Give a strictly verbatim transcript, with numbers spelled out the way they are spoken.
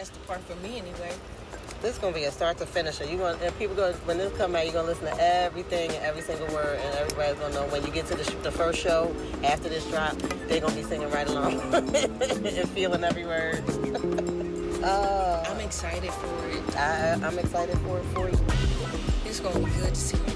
best part for me anyway. This is gonna be a start to finish. You going and people going when this come out, you're gonna listen to everything and every single word, and everybody's gonna know when you get to the, sh- the first show after this drop, they're gonna be singing right along and feeling every word. uh, I'm excited for it. I, I'm excited for it for you. It's gonna be good to see you.